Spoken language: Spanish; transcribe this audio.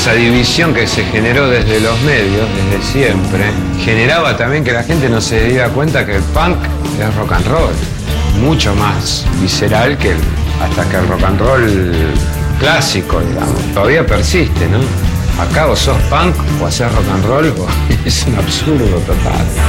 esa división que se generó desde los medios, desde siempre, generaba también que la gente no se diera cuenta que el punk es rock and roll, mucho más visceral que hasta que el rock and roll clásico, digamos. Todavía persiste, ¿no? Acá o sos punk o haces rock and roll o es un absurdo total.